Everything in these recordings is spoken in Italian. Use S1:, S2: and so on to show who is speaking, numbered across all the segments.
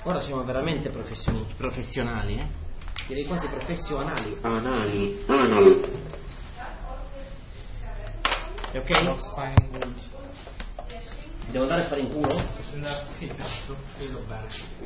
S1: Ora siamo veramente professionali, eh? Direi quasi professionali.
S2: Anali.
S1: È ok? Devo andare a fare in culo?
S3: Sì, giusto, vedo bene.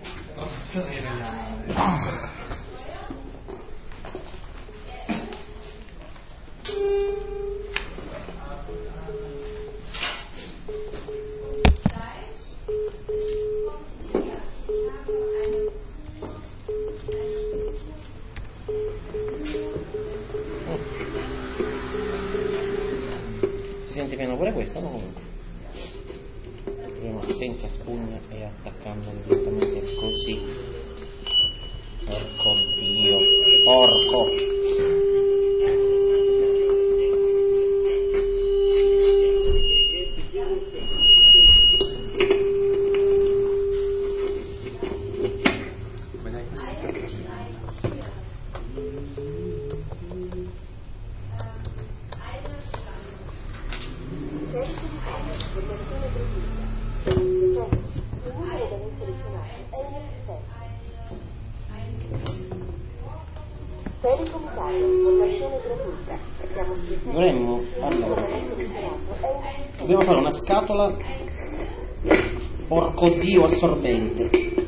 S1: Si sente pieno pure questo, no? Comunque. Senza spugna e attaccandolo direttamente così. Porco Dio, porco.
S3: Vedete questo?
S1: Dovremmo, allora, dobbiamo fare una scatola porco Dio assorbente.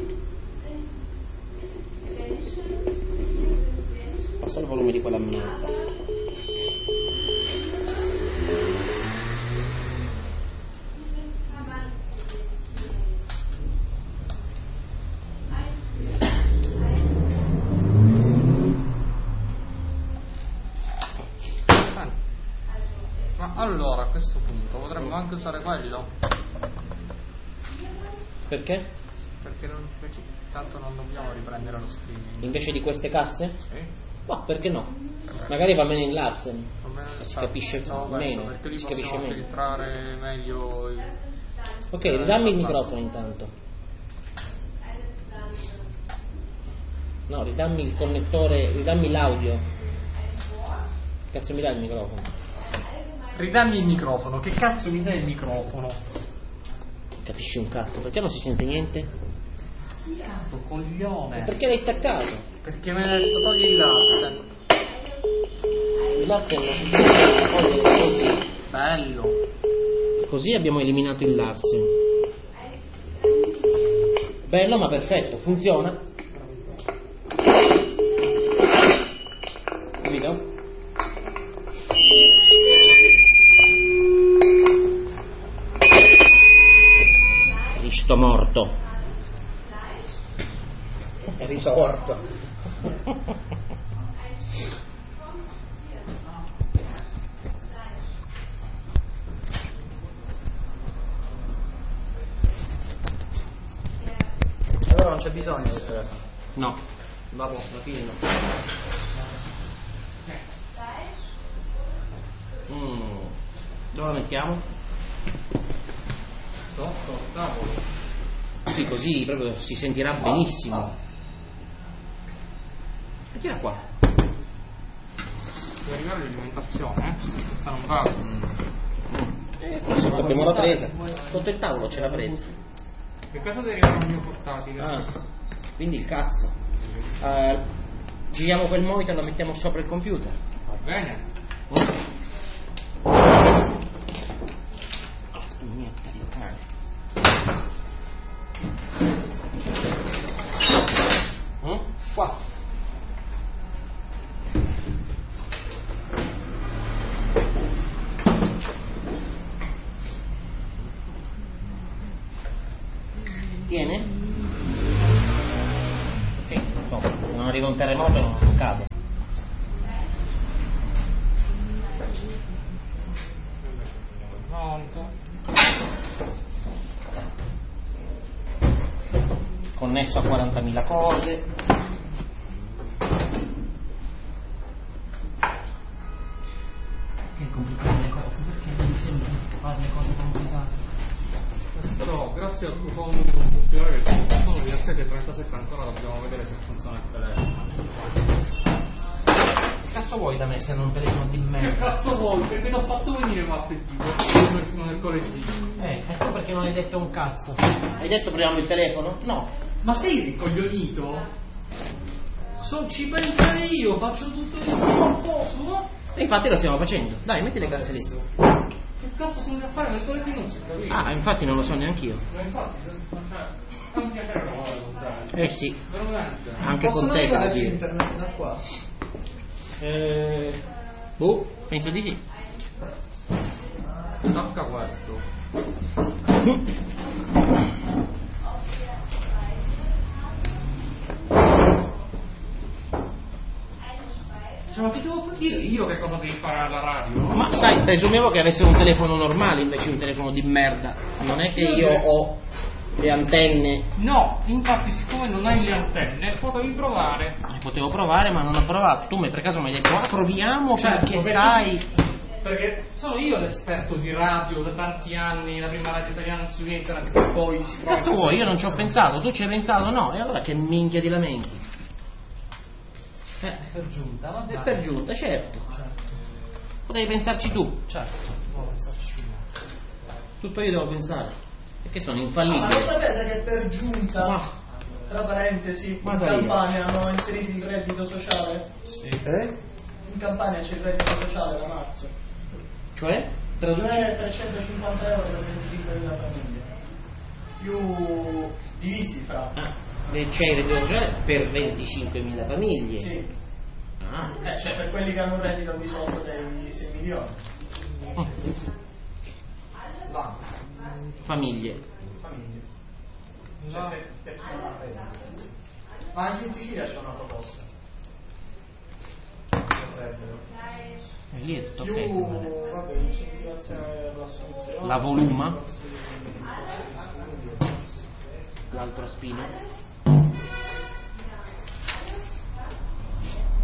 S1: Passa il volume di quella merda.
S3: Allora, a questo punto potremmo anche usare quello.
S1: Perché?
S3: Perché tanto non dobbiamo riprendere lo streaming.
S1: Invece di queste casse?
S3: Sì.
S1: Ma perché no? Magari va bene in Larsen. Si
S3: Esatto,
S1: capisce meno.
S3: perché lì
S1: Si capisce
S3: possiamo
S1: meno.
S3: filtrare meglio
S1: Ok, ridammi il microfono intanto. No, ridammi il connettore, ridammi l'audio. Cazzo mi dai il microfono?
S3: Ridammi il microfono, che cazzo mi dai il microfono?
S1: Capisci un cazzo? Perché non si sente niente?
S3: Staccato, coglione.
S1: Perché l'hai staccato?
S3: Perché me ne ha detto togli il Larsen.
S1: Il Larsen così.
S3: Bello.
S1: Così abbiamo eliminato il Larsen. Bello ma perfetto, funziona. Capito? Cristo morto. È risorto.
S4: Allora non c'è bisogno del telefono.
S1: No.
S4: Vabbè, la filmo.
S1: Dove lo mettiamo?
S3: Sotto, tavolo.
S1: Sì, così proprio si sentirà benissimo. E tira qua.
S3: Deve arrivare l'alimentazione, questa non va.
S1: Sotto abbiamo la presa. Sotto il tavolo c'è la presa.
S3: Che cosa deve arrivare al mio portatile?
S1: Ah, quindi il cazzo. Giriamo quel monitor e lo mettiamo sopra il computer.
S3: Va bene.
S1: La spugnetta di cane. Qua. Tiene? Sì, insomma, non arriva un terremoto e non cade.
S3: Pronto.
S1: Connesso a 40.000 cose. Perché complicare le cose? Perché devi sempre fare le cose complicate?
S3: Questo, grazie al tuo fondo computer che sono 17:37 ancora dobbiamo vedere se funziona il telefono.
S1: Che cazzo vuoi da me se non un telefono di
S3: Che
S1: merda?
S3: cazzo vuoi? Perché ti ho fatto venire martedì, mercoledì.
S1: Ecco perché perché non hai detto un cazzo. Hai detto proviamo il telefono? No.
S3: Ma sei ricoglionito? Ci penserei io, faccio tutto io, non posso, no?
S1: E infatti lo stiamo facendo. Dai, metti le casse lì.
S3: Che cazzo sono a fare? Nel telefono non si capisce.
S1: Ah, infatti non lo so neanch'io.
S3: Ma infatti, fa un piacere non contare.
S1: Eh sì.
S3: Veramente.
S1: Anche con
S4: Possono
S1: te,
S4: arrivare su
S1: così.
S4: internet da qua?
S1: Boh, penso di sì.
S3: Tocca questo. Cioè, ma ti devo dire io che cosa devi fare alla radio?
S1: Ma sai, presumevo che avesse un telefono normale invece di un telefono di merda. Non è che io ho le antenne.
S3: No, infatti siccome non hai le antenne potevi provare.
S1: Potevo provare ma non ho provato. Tu per caso mi hai detto proviamo
S3: Certo,
S1: perché sai.
S3: Perché sono io l'esperto di radio da tanti anni, la prima radio italiana su internet che poi si trova.
S1: Cazzo vuoi, io non ci ho pensato, tu ci hai pensato, no? E allora che minchia di lamenti?
S3: Per giunta, va bene.
S1: È per giunta, certo. Potevi pensarci tu.
S3: Certo, devo pensarci io.
S1: Tutto io devo pensare. Perché sono
S4: Ma lo
S1: infallibile.
S4: sapete che per giunta,
S1: Ma-
S4: tra parentesi,
S1: Ma
S4: in
S1: dai.
S4: Campania hanno inserito il reddito sociale?
S3: Sì.
S4: In Campania c'è il reddito sociale da marzo.
S1: Cioè?
S4: Cioè 350 euro per 25.000 famiglie. Più divisi fra.
S1: C'è il reddito sociale per 25.000 famiglie.
S4: Sì.
S1: Ah.
S4: Cioè per quelli che hanno un reddito al di sotto dei 6 milioni. Là.
S1: Famiglie.
S4: Famiglie.
S3: No.
S4: Cioè per chi non ha reddito. Ma anche in Sicilia c'è una proposta.
S1: E lì è tutto
S4: Più,
S1: ok.
S4: vabbè, incentivazione all'assunzione.
S1: La voluma. L'altro spino.